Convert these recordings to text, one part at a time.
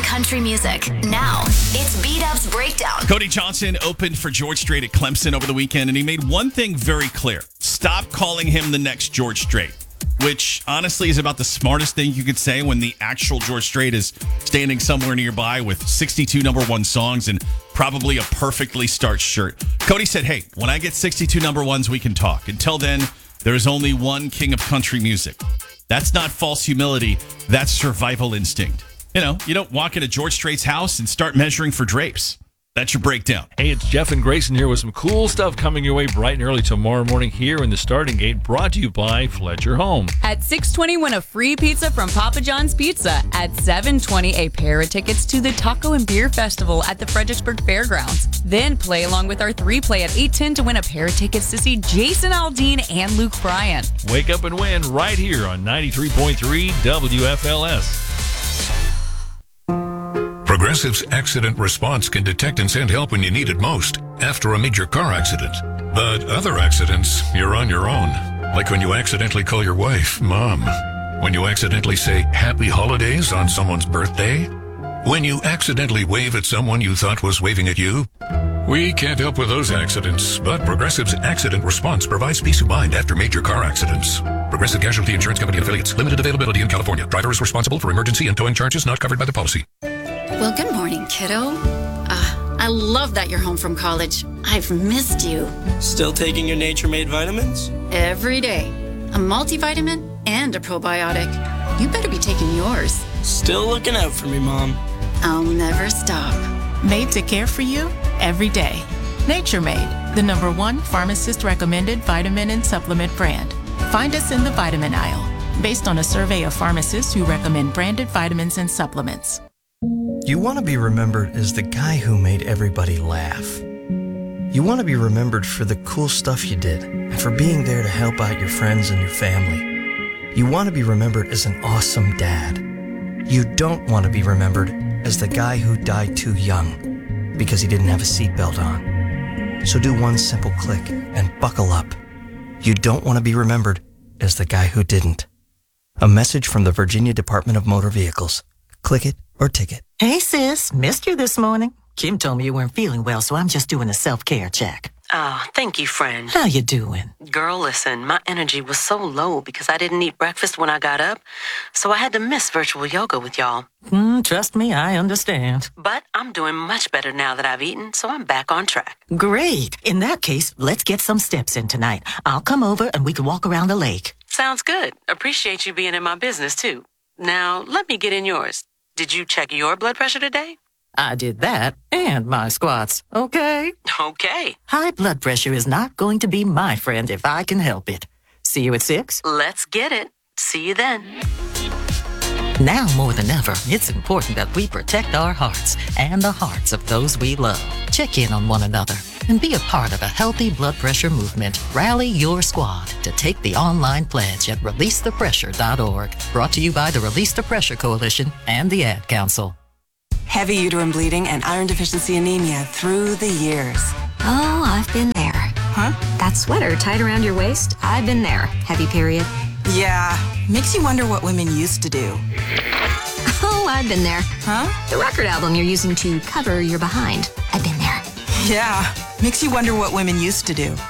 country music. Now, it's B-Dub's Breakdown. Cody Johnson opened for George Strait at Clemson over the weekend, and he made one thing very clear. Stop calling him the next George Strait, which honestly is about the smartest thing you could say when the actual George Strait is standing somewhere nearby with 62 number one songs and probably a perfectly starched shirt. Cody said, hey, when I get 62 number ones, we can talk. Until then, there's only one king of country music. That's not false humility. That's survival instinct. You know, you don't walk into George Strait's house and start measuring for drapes. That's your breakdown. Hey, it's Jeff and Grayson here with some cool stuff coming your way bright and early tomorrow morning here in the Starting Gate, brought to you by Fletcher Home. At 6:20, win a free pizza from Papa John's Pizza. At 7:20, a pair of tickets to the Taco and Beer Festival at the Fredericksburg Fairgrounds. Then play along with our 3-play at 8:10 to win a pair of tickets to see Jason Aldean and Luke Bryan. Wake up and win right here on 93.3 WFLS. Progressive's accident response can detect and send help when you need it most after a major car accident. But other accidents, you're on your own. Like when you accidentally call your wife Mom. When you accidentally say Happy Holidays on someone's birthday. When you accidentally wave at someone you thought was waving at you. We can't help with those accidents, but Progressive's accident response provides peace of mind after major car accidents. Progressive Casualty Insurance Company affiliates. Limited availability in California. Driver is responsible for emergency and towing charges not covered by the policy. Well, good morning, kiddo. I love that you're home from college. I've missed you. Still taking your Nature Made vitamins? Every day. A multivitamin and a probiotic. You better be taking yours. Still looking out for me, Mom. I'll never stop. Made to care for you every day. Nature Made, the #1 pharmacist-recommended vitamin and supplement brand. Find us in the vitamin aisle, based on a survey of pharmacists who recommend branded vitamins and supplements. You want to be remembered as the guy who made everybody laugh. You want to be remembered for the cool stuff you did and for being there to help out your friends and your family. You want to be remembered as an awesome dad. You don't want to be remembered as the guy who died too young because he didn't have a seatbelt on. So do one simple click and buckle up. You don't want to be remembered as the guy who didn't. A message from the Virginia Department of Motor Vehicles. Click it or ticket. Hey, sis. Missed you this morning. Kim told me you weren't feeling well, so I'm just doing a self-care check. Oh, thank you, friend. How you doing? Girl, listen, my energy was so low because I didn't eat breakfast when I got up, so I had to miss virtual yoga with y'all. Trust me, I understand. But I'm doing much better now that I've eaten, so I'm back on track. Great. In that case, let's get some steps in tonight. I'll come over and we can walk around the lake. Sounds good. Appreciate you being in my business, too. Now, let me get in yours. Did you check your blood pressure today? I did that and my squats, okay? Okay. High blood pressure is not going to be my friend if I can help it. See you at 6? Let's get it. See you then. Now more than ever, it's important that we protect our hearts and the hearts of those we love. Check in on one another and be a part of a healthy blood pressure movement. Rally your squad to take the online pledge at releasethepressure.org. Brought to you by the Release the Pressure Coalition and the Ad Council. Heavy uterine bleeding and iron deficiency anemia through the years. Oh, I've been there. Huh? That sweater tied around your waist? I've been there. Heavy period. Yeah, makes you wonder what women used to do. Oh, I've been there. Huh? The record album you're using to cover your behind. I've been there. Yeah, makes you wonder what women used to do.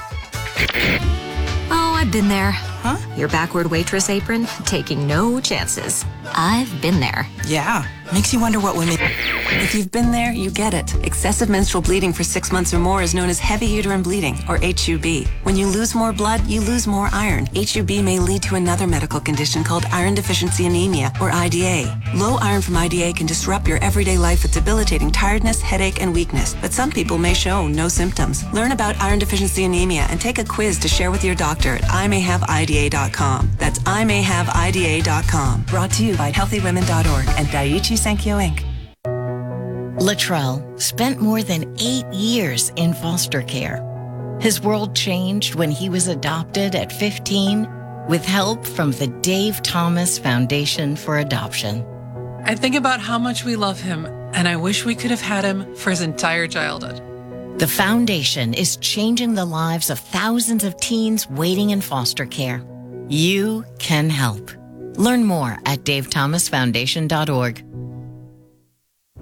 Oh, I've been there. Huh? Your backward waitress apron, taking no chances. I've been there. Yeah, makes you wonder what women... If you've been there, you get it. Excessive menstrual bleeding for 6 months or more is known as heavy uterine bleeding, or HUB. When you lose more blood, you lose more iron. HUB may lead to another medical condition called iron deficiency anemia, or IDA. Low iron from IDA can disrupt your everyday life with debilitating tiredness, headache, and weakness, but some people may show no symptoms. Learn about iron deficiency anemia and take a quiz to share with your doctor at imayhaveida.com. That's imayhaveida.com. Brought to you by healthywomen.org and Daiichi Sankyo Inc. Latrell spent more than 8 years in foster care. His world changed when he was adopted at 15 with help from the Dave Thomas Foundation for Adoption. I think about how much we love him, and I wish we could have had him for his entire childhood. The foundation is changing the lives of thousands of teens waiting in foster care. You can help. Learn more at davethomasfoundation.org.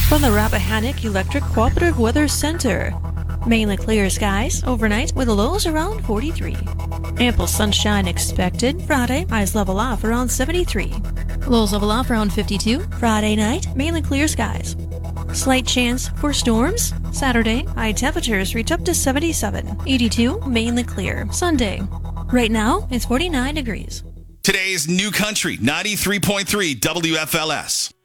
From the Rappahannock Electric Cooperative Weather Center. Mainly clear skies overnight with lows around 43. Ample sunshine expected. Friday, highs level off around 73. Lows level off around 52. Friday night, mainly clear skies. Slight chance for storms. Saturday, high temperatures reach up to 77. 82, mainly clear. Sunday, right now, it's 49 degrees. Today's New Country 93.3 WFLS.